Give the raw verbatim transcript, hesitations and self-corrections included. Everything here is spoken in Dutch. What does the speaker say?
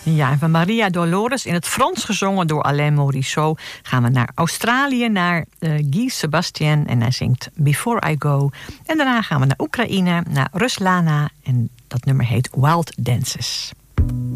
Ja, en van Maria Dolores in het Frans gezongen door Alain Morisot gaan we naar Australië, naar uh, Guy Sebastian en hij zingt Before I Go. En daarna gaan we naar Oekraïne, naar Ruslana en dat nummer heet Wild Dances.